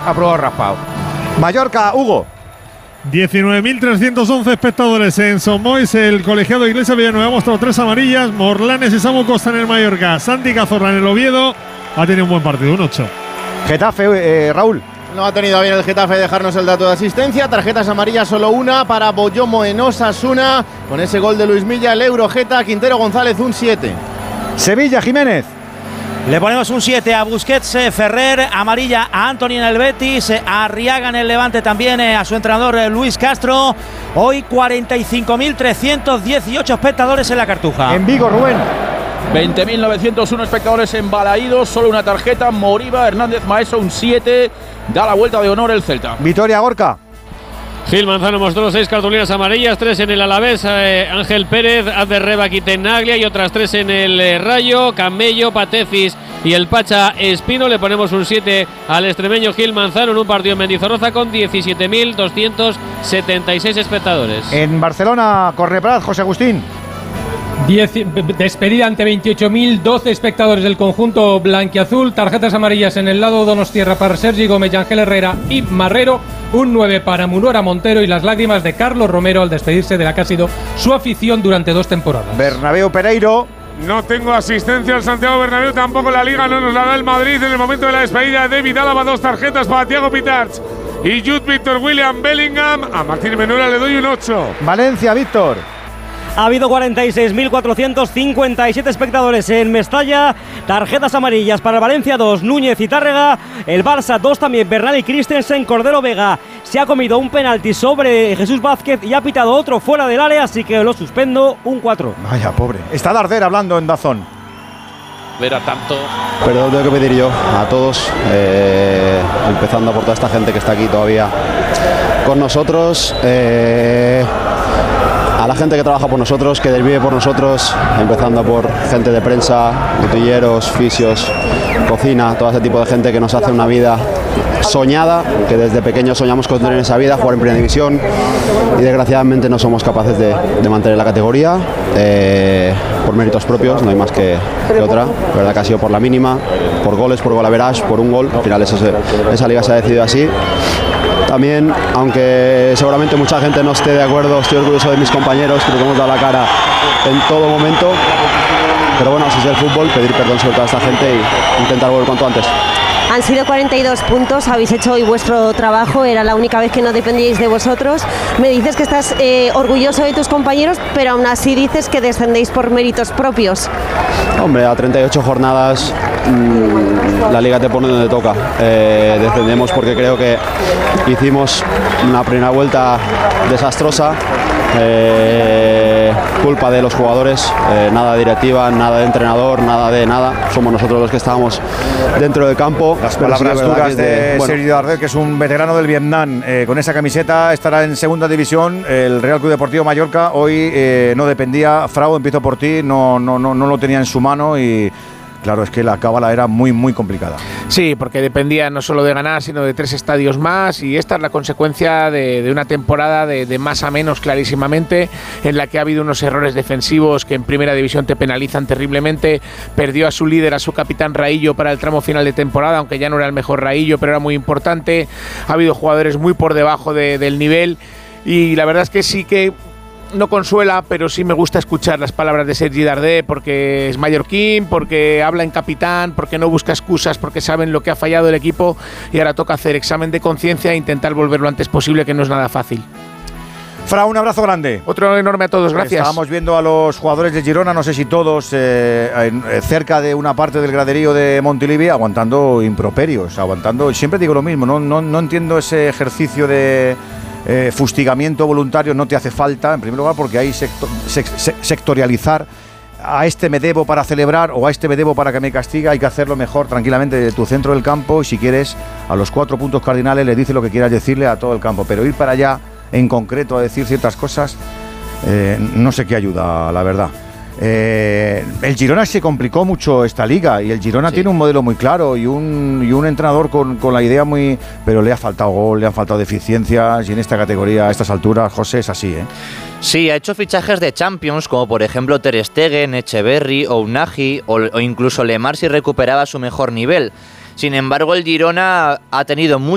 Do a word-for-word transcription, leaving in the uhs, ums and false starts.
aprobado raspado. Mallorca, Hugo. diecinueve mil trescientos once espectadores en Son Moix. El colegiado Iglesia Villanueva ha mostrado tres amarillas. Morlanes y Samu Costa en el Mallorca. Santi Cazorla en el Oviedo. Ha tenido un buen partido, un ocho. Getafe, eh, Raúl. No ha tenido bien el Getafe dejarnos el dato de asistencia. Tarjetas amarillas solo una para Boyomo en Osasuna. Con ese gol de Luis Milla, el Eurogeta. Quintero González, un siete. Sevilla, Jiménez. Le ponemos un siete a Busquets, eh, Ferrer, amarilla a Antony en el Betis, eh, a Arriaga en el Levante también, eh, a su entrenador eh, Luis Castro. Hoy cuarenta y cinco mil trescientos dieciocho espectadores en la Cartuja. En Vigo, Rubén. veinte mil novecientos uno espectadores en Balaídos, solo una tarjeta. Moriba, Hernández Maeso, un siete. Da la vuelta de honor el Celta. Vitoria, Gorka. Gil Manzano mostró seis cartulinas amarillas, tres en el Alavés, eh, Ángel Pérez, Azderreba, Quitenaglia y otras tres en el eh, Rayo, Camello, Patecis y el Pacha Espino. Le ponemos un siete al extremeño Gil Manzano en un partido en Mendizorroza con diecisiete mil doscientos setenta y seis espectadores. En Barcelona, Correprat, José Agustín. diez, despedida ante veintiocho mil, doce espectadores del conjunto blanquiazul, tarjetas amarillas en el lado Donostierra para Sergi Gómez, Ángel Herrera y Marrero, un nueve para Munora Montero y las lágrimas de Carlos Romero al despedirse de la que ha sido su afición durante dos temporadas. Bernabéu Pereiro. No tengo asistencia al Santiago Bernabéu, tampoco la Liga, no nos la da el Madrid en el momento de la despedida de David Álava, dos tarjetas para Thiago Pitarch y Jude Víctor William Bellingham. A Martín Menura le doy un ocho. Valencia, Víctor. Ha habido cuarenta y seis mil cuatrocientos cincuenta y siete espectadores en Mestalla. Tarjetas amarillas para el Valencia, dos, Núñez y Tárrega. El Barça, dos también, Bernal y Christensen. Cordero Vega se ha comido un penalti sobre Jesús Vázquez y ha pitado otro fuera del área, así que lo suspendo, un cuatro. Vaya, pobre. Está Darder hablando en Dazón. Ver a tanto. Perdón, tengo que pedir yo a todos, eh, empezando por toda esta gente que está aquí todavía con nosotros. Eh, A la gente que trabaja por nosotros, que vive por nosotros, empezando por gente de prensa, botilleros, fisios, cocina, todo ese tipo de gente que nos hace una vida soñada, que desde pequeños soñamos con tener esa vida, jugar en primera división y desgraciadamente no somos capaces de, de mantener la categoría eh, por méritos propios, no hay más que, que otra. La verdad que ha sido por la mínima, por goles, por golaveraje, por un gol. Al final eso se, esa liga se ha decidido así. También, aunque seguramente mucha gente no esté de acuerdo, estoy orgulloso de mis compañeros, creo que hemos dado la cara en todo momento. Pero bueno, así es el fútbol, pedir perdón sobre toda esta gente e intentar volver cuanto antes. Han sido cuarenta y dos puntos, habéis hecho hoy vuestro trabajo, era la única vez que no dependíais de vosotros. Me dices que estás eh, orgulloso de tus compañeros, pero aún así dices que descendéis por méritos propios. Hombre, a treinta y ocho jornadas mmm, la liga te pone donde toca. Eh, descendemos porque creo que hicimos una primera vuelta desastrosa. Eh, culpa de los jugadores, eh, nada de directiva, nada de entrenador, nada de nada. Somos nosotros los que estábamos dentro del campo. Las palabras sí, duras de, de bueno. Sergi Darder, que es un veterano del Vietnam. Eh, con esa camiseta estará en segunda división. El Real Club Deportivo Mallorca hoy eh, no dependía. Frau, empiezo por ti, no, no, no, no lo tenía en su mano y claro, es que la cábala era muy, muy complicada. Sí, porque dependía no solo de ganar, sino de tres estadios más, y esta es la consecuencia de, de una temporada de, de más a menos clarísimamente, en la que ha habido unos errores defensivos que en primera división te penalizan terriblemente. Perdió a su líder, a su capitán Raillo, para el tramo final de temporada, aunque ya no era el mejor Raillo, pero era muy importante. Ha habido jugadores muy por debajo de, del nivel, y la verdad es que sí que no consuela, pero sí me gusta escuchar las palabras de Sergi Darder, porque es mallorquín, porque habla en capitán, porque no busca excusas, porque saben lo que ha fallado el equipo y ahora toca hacer examen de conciencia e intentar volver lo antes posible, que no es nada fácil. Fra, un abrazo grande. Otro enorme a todos, gracias. Estábamos viendo a los jugadores de Girona, no sé si todos, eh, en, eh, cerca de una parte del graderío de Montilivi, aguantando improperios, aguantando, siempre digo lo mismo, no, no, no entiendo ese ejercicio de Eh, fustigamiento voluntario, no te hace falta, en primer lugar porque hay sector, sec, sec, sectorializar. A este me debo para celebrar o a este me debo para que me castiga. Hay que hacerlo mejor, tranquilamente, de tu centro del campo, y si quieres, a los cuatro puntos cardinales le dices lo que quieras decirle a todo el campo, pero ir para allá en concreto a decir ciertas cosas, eh, no sé qué ayuda, la verdad. Eh, el Girona se complicó mucho esta liga, y el Girona sí. tiene un modelo muy claro y un, y un entrenador con, con la idea muy... Pero le ha faltado gol, le han faltado deficiencias, y en esta categoría, a estas alturas, José, es así, ¿eh? Sí, ha hecho fichajes de Champions, como por ejemplo Ter Stegen, Echeverri o Unagi, o, o incluso Lemar si recuperaba su mejor nivel. Sin embargo, el Girona ha tenido mucho